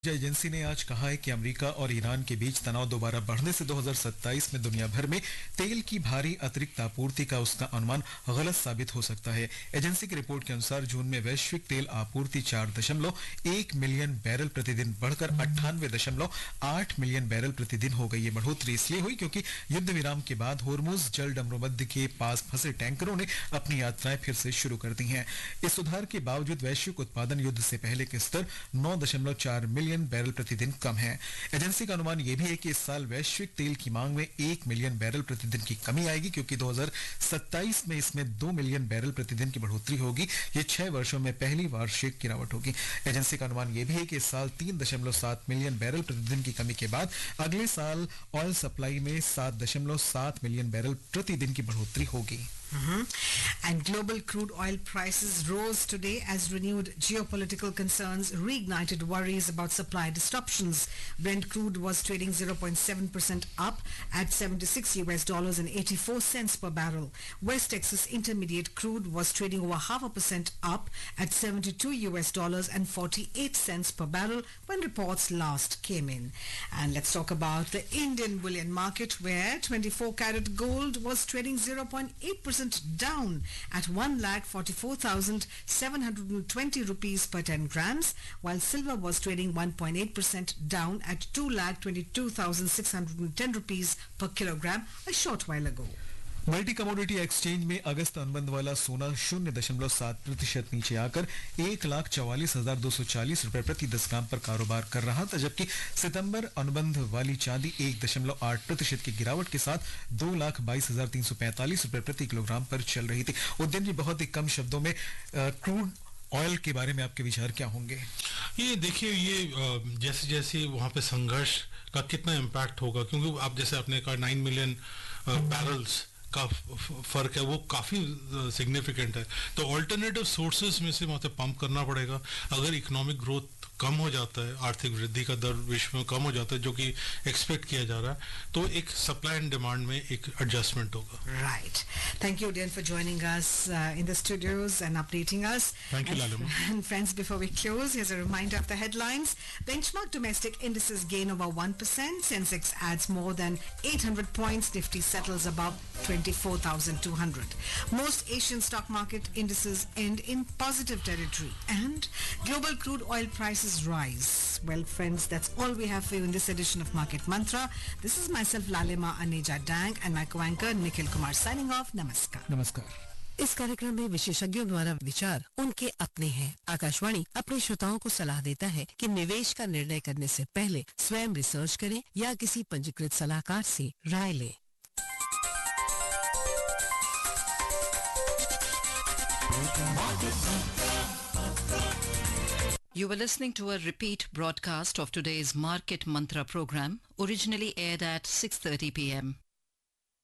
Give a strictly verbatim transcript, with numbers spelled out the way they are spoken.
Agency ने आज कहा है कि अमेरिका और ईरान के बीच तनाव दोबारा बढ़ने से दो हज़ार सत्ताईस में दुनिया भर में तेल की भारी अतिरिक्त आपूर्ति का उसका अनुमान गलत साबित हो सकता है। एजेंसी की रिपोर्ट के अनुसार जून में वैश्विक तेल आपूर्ति चार दशमलव एक मिलियन बैरल प्रतिदिन बढ़कर अट्ठानवे दशमलव आठ मिलियन बैरल प्रतिदिन हो गई। ये बढ़ोतरी इसलिए हुई क्योंकि युद्ध विराम के बाद होर्मुज जल डमरूमध्य के पास फंसे टैंकरों ने अपनी यात्राएं फिर से शुरू कर दी हैं। इस सुधार के बावजूद वैश्विक उत्पादन युद्ध से पहले के स्तर नौ दशमलव चार मिलियन बैरल प्रतिदिन कम है। एजेंसी का अनुमान यह भी है कि इस साल वैश्विक तेल की मांग में एक मिलियन बैरल प्रतिदिन की कमी आएगी क्योंकि दो हज़ार सत्ताईस में इसमें दो मिलियन बैरल प्रतिदिन की बढ़ोतरी होगी। ये छह वर्षों में पहली वार्षिक गिरावट होगी। एजेंसी का अनुमान यह भी है कि इस साल तीन दशमलव सात मिलियन बैरल प्रतिदिन की कमी के बाद अगले साल ऑयल सप्लाई में सात दशमलव सात मिलियन बैरल प्रतिदिन की बढ़ोतरी होगी। Mm-hmm. And global crude oil prices rose today as renewed geopolitical concerns reignited worries about supply disruptions. Brent crude was trading zero point seven percent up at seventy-six U S dollars and eighty-four cents per barrel. West Texas Intermediate crude was trading over half a percent up at seventy-two U S dollars and forty-eight cents per barrel when reports last came in. And let's talk about the Indian bullion market where twenty-four carat gold was trading zero point eight percent down at one lakh forty-four thousand seven hundred twenty rupees per ten grams, while silver was trading one point eight percent down at two lakh twenty-two thousand six hundred ten rupees per kilogram a short while ago. Multi commodity exchange में अगस्त अनुबंध वाला सोना शून्य दशमलव सात प्रतिशत नीचे आकर एक लाख चौवालीस हजार दो सौ चालीस रुपए प्रति दस ग्राम पर कारोबार कर रहा था, जबकि सितंबर अनुबंध वाली चांदी एक दशमलव आठ प्रतिशत की गिरावट के साथ दो लाख बाईस हजार तीन सौ पैंतालीस रुपए प्रति किलोग्राम पर चल रही थी। उद्यम जी, बहुत ही कम शब्दों में क्रूड ऑयल के बारे में आपके विचार क्या होंगे? ये देखिए, ये जैसे जैसे वहाँ पे संघर्ष का कितना इम्पैक्ट होगा, क्योंकि आप जैसे आपने कहा नाइन मिलियन बैरल्स का फर्क है, वो काफी सिग्निफिकेंट है। तो ऑल्टरनेटिव सोर्सेज में से वहाँ पंप करना पड़ेगा। अगर इकोनॉमिक ग्रोथ कम हो जाता है, आर्थिक वृद्धि का दर विश्व में कम हो जाता है, जो कि एक्सपेक्ट किया जा रहा है, तो एक सप्लाई एंड डिमांड में एक एडजस्टमेंट होगा। Right. Thank you, Dan, for joining us uh, in the studios and updating us. Thank you, Lalima. And friends, before we close, here's a reminder of the headlines. Benchmark domestic indices gain over one percent. Sensex adds more than eight hundred points. Nifty settles above twenty-four thousand two hundred. Most Asian stock market indices end in positive territory. And global crude oil prices rise. Well, friends, that's all we have for you in this edition of Market Mantra. This is myself, Lalima Aneja Dang, and my co-anchor, Nikhil Kumar, signing off. Namaskar. नमस्कार। इस कार्यक्रम में विशेषज्ञों द्वारा विचार उनके अपने हैं। आकाशवाणी अपने श्रोताओं को सलाह देता है कि निवेश का निर्णय करने से पहले स्वयं रिसर्च करें या किसी पंजीकृत सलाहकार से राय लें। You were listening to a repeat broadcast of today's Market Mantra program, originally aired at six thirty p m